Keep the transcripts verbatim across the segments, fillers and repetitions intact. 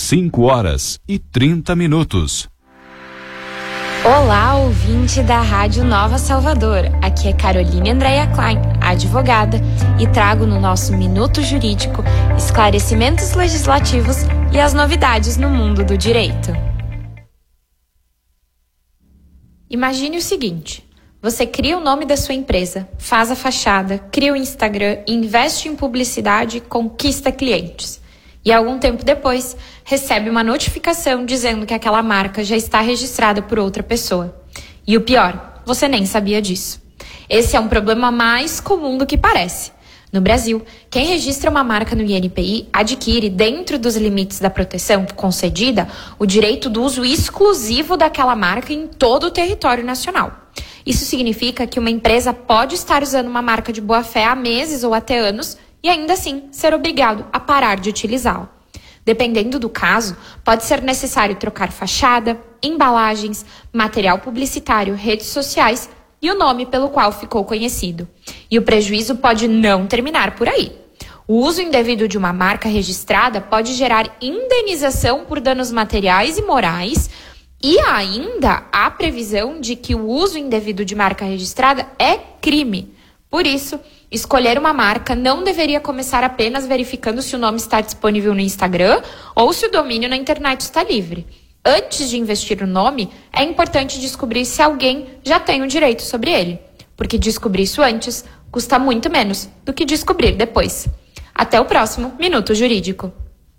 cinco horas e trinta minutos. Olá, ouvinte da Rádio Nova Salvador. Aqui é Caroline Andréia Klein, advogada, e trago no nosso Minuto Jurídico esclarecimentos legislativos e as novidades no mundo do direito. Imagine o seguinte: você cria o nome da sua empresa, faz a fachada, cria o Instagram, investe em publicidade e conquista clientes. E algum tempo depois, recebe uma notificação dizendo que aquela marca já está registrada por outra pessoa. E o pior, você nem sabia disso. Esse é um problema mais comum do que parece. No Brasil, quem registra uma marca no I N P I adquire, dentro dos limites da proteção concedida, o direito do uso exclusivo daquela marca em todo o território nacional. Isso significa que uma empresa pode estar usando uma marca de boa-fé há meses ou até anos e ainda assim ser obrigado a parar de utilizá-la. Dependendo do caso, pode ser necessário trocar fachada, embalagens, material publicitário, redes sociais e o nome pelo qual ficou conhecido. E o prejuízo pode não terminar por aí. O uso indevido de uma marca registrada pode gerar indenização por danos materiais e morais, e ainda há previsão de que o uso indevido de marca registrada é crime. Por isso, escolher uma marca não deveria começar apenas verificando se o nome está disponível no Instagram ou se o domínio na internet está livre. Antes de investir no nome, é importante descobrir se alguém já tem o direito sobre ele, porque descobrir isso antes custa muito menos do que descobrir depois. Até o próximo Minuto Jurídico.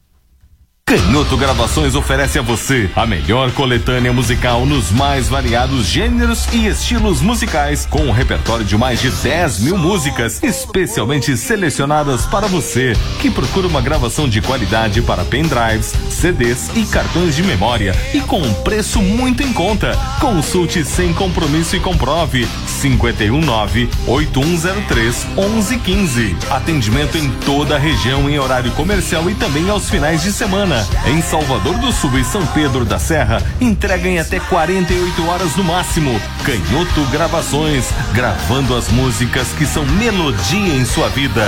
Canhoto Gravações oferece a você a melhor coletânea musical nos mais variados gêneros e estilos musicais, com um repertório de mais de dez mil músicas, especialmente selecionadas para você, que procura uma gravação de qualidade para pendrives, C Ds e cartões de memória, e com um preço muito em conta. Consulte sem compromisso e comprove. cinco um nove, oito um zero três, onze quinze. Atendimento em toda a região em horário comercial e também aos finais de semana. Em Salvador do Sul e São Pedro da Serra, entrega em até quarenta e oito horas no máximo. Canhoto Gravações, gravando as músicas que são melodia em sua vida.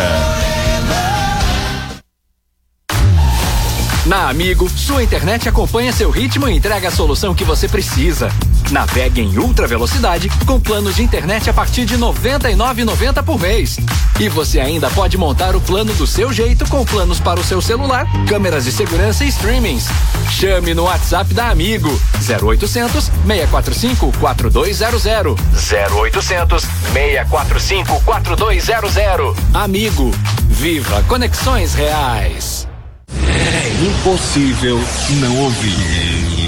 Na Amigo, sua internet acompanha seu ritmo e entrega a solução que você precisa. Navegue em ultra velocidade com planos de internet a partir de noventa e nove reais e noventa centavos por mês. E você ainda pode montar o plano do seu jeito com planos para o seu celular, câmeras de segurança e streamings. Chame no WhatsApp da Amigo zero oitocentos, seis quatro cinco, quatro dois zero zero. zero oitocentos, seis quatro cinco, quatro dois zero zero. Amigo, viva conexões reais. É impossível não ouvir.